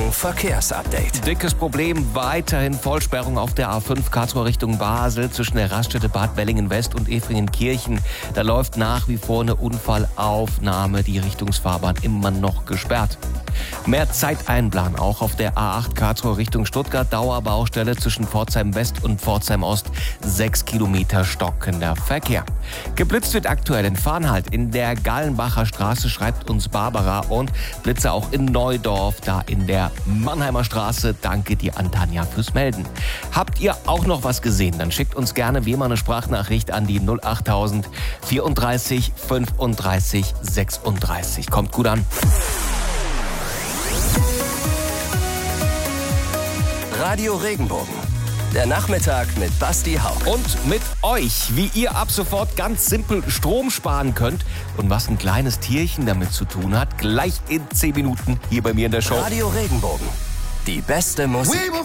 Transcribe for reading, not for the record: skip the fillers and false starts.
Regenbogen Verkehrsupdate. Dickes Problem, weiterhin Vollsperrung auf der A5 Karlsruhe Richtung Basel zwischen der Raststätte Bad Bellingen-West und Efringenkirchen. Da läuft nach wie vor eine Unfallaufnahme, die Richtungsfahrbahn immer noch gesperrt. Mehr Zeit einplanen, auch auf der A8 Karlsruhe Richtung Stuttgart, Dauerbaustelle zwischen Pforzheim West und Pforzheim Ost, 6 Kilometer stockender Verkehr. Geblitzt wird aktuell in Farnhalt, in der Gallenbacher Straße, schreibt uns Barbara, und Blitze auch in Neudorf, da in der Mannheimer Straße. Danke dir an Tanja fürs Melden. Habt ihr auch noch was gesehen? Dann schickt uns gerne wie immer eine Sprachnachricht an die 08000 34 35 36. Kommt gut an. Radio Regenbogen. Der Nachmittag mit Basti Hauck. Und mit euch, wie ihr ab sofort ganz simpel Strom sparen könnt und was ein kleines Tierchen damit zu tun hat, gleich in 10 Minuten hier bei mir in der Show. Radio Regenbogen. Die beste Musik.